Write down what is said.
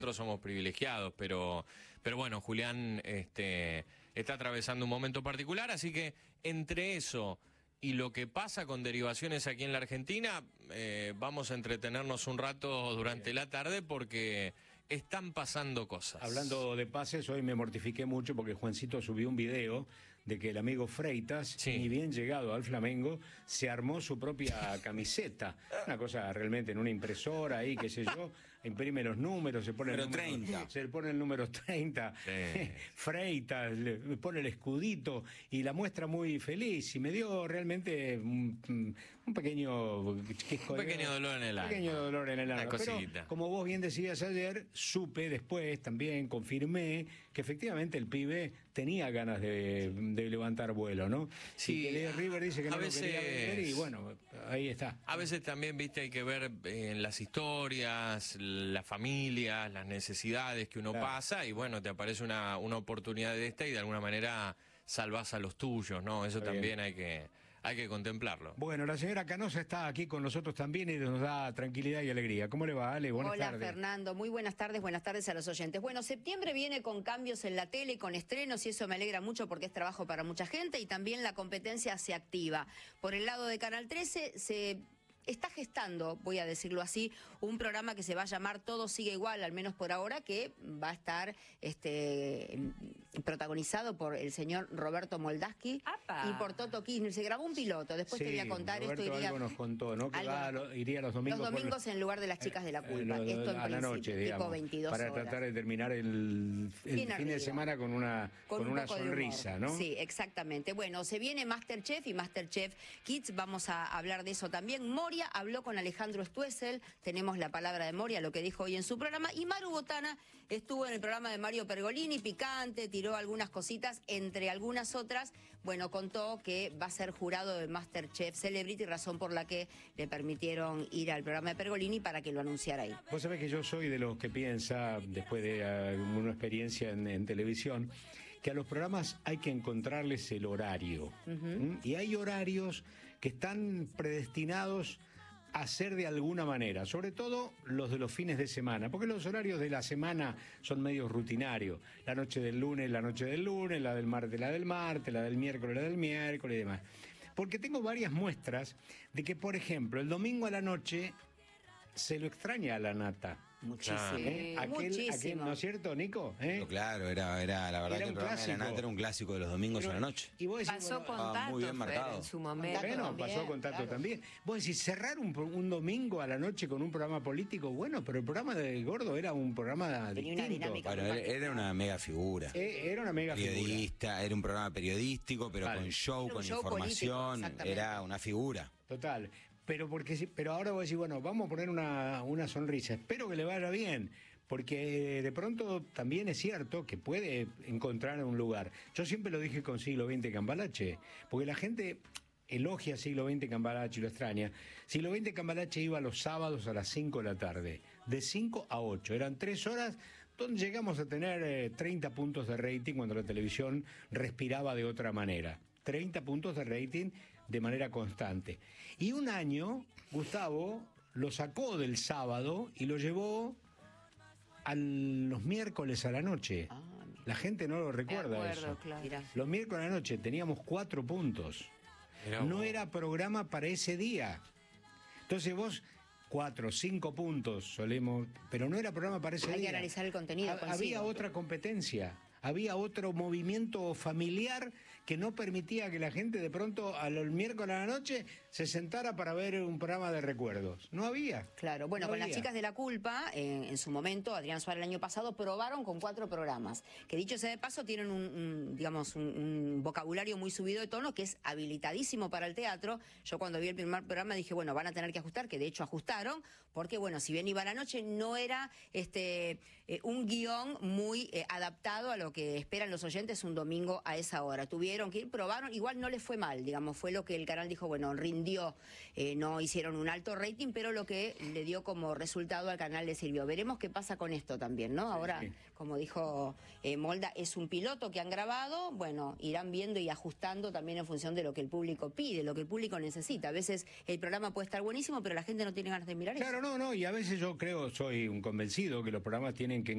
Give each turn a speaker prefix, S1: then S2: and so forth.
S1: nosotros somos privilegiados, pero bueno, Julián está atravesando un momento particular, así que entre eso y lo que pasa con derivaciones aquí en la Argentina, vamos a entretenernos un rato durante la tarde porque están pasando cosas.
S2: Hablando de pases, hoy me mortifiqué mucho porque Juancito subió un video de que el amigo Freitas, ni bien llegado al Flamengo, se armó su propia camiseta. Una cosa realmente en una impresora ahí, qué sé yo, imprime los números, se pone, se le pone el número 30, Freitas, le pone el escudito y la muestra muy feliz. Y me dio realmente un pequeño
S1: dolor en el alma.
S2: Pequeño dolor en el alma. Pero, como vos bien decías ayer, supe después, también confirmé que efectivamente el pibe tenía ganas de levantar vuelo, ¿no?
S1: Sí.
S2: Y que River dice que no lo quería vender y bueno, ahí está.
S1: A veces también, viste, hay que ver en las historias, las familias, las necesidades que uno pasa y bueno, te aparece una oportunidad de esta y de alguna manera salvás a los tuyos, ¿no? Eso también hay que contemplarlo.
S2: Bueno, la señora Canosa está aquí con nosotros también y nos da tranquilidad y alegría. ¿Cómo le va, Ale? Buenas tardes.
S3: Hola, Fernando. Muy buenas tardes a los oyentes. Bueno, septiembre viene con cambios en la tele, con estrenos, y eso me alegra mucho porque es trabajo para mucha gente y también la competencia se activa. Por el lado de Canal 13 se está gestando, voy a decirlo así, un programa que se va a llamar Todo Sigue Igual, al menos por ahora, que va a estar protagonizado por el señor Roberto Moldaski y por Toto Kirchner. Se grabó un piloto, después te voy a contar.
S2: Roberto
S3: esto.
S2: Algo nos contó, ¿no? Que iría los domingos.
S3: Los domingos en lugar de las chicas de la culpa. Esto en
S2: a la noche, digamos,
S3: tipo 22
S2: para
S3: horas.
S2: tratar de terminar el fin de semana con una sonrisa, ¿no?
S3: Sí, exactamente. Bueno, se viene MasterChef y MasterChef Kids, vamos a hablar de eso también. Moria habló con Alejandro Stuessel, tenemos la palabra de Moria, lo que dijo hoy en su programa, y Maru Botana estuvo en el programa de Mario Pergolini, picante, tiró algunas cositas, entre algunas otras, bueno, contó que va a ser jurado de MasterChef Celebrity, razón por la que le permitieron ir al programa de Pergolini para que lo anunciara ahí.
S2: Vos sabés que yo soy de los que piensa, después de una experiencia en televisión, que a los programas hay que encontrarles el horario. Y hay horarios que están predestinados a ser de alguna manera, sobre todo los de los fines de semana, porque los horarios de la semana son medio rutinarios. La noche del lunes, la noche del lunes, la del martes, la del martes, la del miércoles, la del miércoles y demás. Porque tengo varias muestras de que, por ejemplo, el domingo a la noche se lo extraña a la nata.
S3: Muchísimo.
S2: Aquel, ¿no es cierto, Nico?
S4: Claro, era la verdad que el programa de la nata era un clásico de los domingos a la noche.
S2: Y vos decís,
S5: pasó con Tato,
S4: muy bien marcado.
S5: en su momento.
S2: Bueno, pasó con Tato también. Vos decís, cerrar un domingo a la noche con un programa político, bueno, pero el programa de Gordo era un programa distinto.
S4: Bueno, era una mega figura.
S2: Era una mega
S4: periodista, era un programa periodístico, pero con show, con información, era una figura.
S2: Total. Pero ahora voy a decir, bueno, vamos a poner una sonrisa. Espero que le vaya bien, porque de pronto también es cierto que puede encontrar un lugar. Yo siempre lo dije con Siglo XX Cambalache, porque la gente elogia Siglo XX Cambalache y lo extraña. Siglo XX Cambalache iba los sábados a las 5 de la tarde, de 5 a 8. Eran 3 horas donde llegamos a tener 30 puntos de rating cuando la televisión respiraba de otra manera. 30 puntos de rating de manera constante. Y un año, Gustavo lo sacó del sábado y lo llevó a los miércoles a la noche. La gente no lo recuerda eso.
S3: Claro.
S2: Los miércoles a la noche teníamos 4 puntos. No era programa para ese día. Entonces vos... 4, 5 puntos solemos, pero no era programa para ese día.
S3: Hay que analizar el contenido.
S2: Había otra competencia, había otro movimiento familiar que no permitía que la gente de pronto al miércoles a la noche se sentara para ver un programa de recuerdos. No había.
S3: Claro, bueno, con las chicas de la culpa, en su momento, Adrián Suárez el año pasado, probaron con 4 programas, que dicho sea de paso, tienen un vocabulario muy subido de tono, que es habilitadísimo para el teatro. Yo cuando vi el primer programa dije, bueno, van a tener que ajustar, que de hecho ajustaron, porque bueno, si bien iba a la noche, no era un guión muy adaptado a lo que esperan los oyentes un domingo a esa hora. Tuvieron tuvieron que ir, probaron, igual no les fue mal, digamos, fue lo que el canal dijo, bueno, rindió, no hicieron un alto rating, pero lo que le dio como resultado al canal le sirvió. Veremos qué pasa con esto también, ¿no? Ahora, como dijo Molda, es un piloto que han grabado, bueno, irán viendo y ajustando también en función de lo que el público pide, lo que el público necesita. A veces el programa puede estar buenísimo, pero la gente no tiene ganas de mirar eso.
S2: Claro, no, y a veces yo creo, soy un convencido que los programas tienen que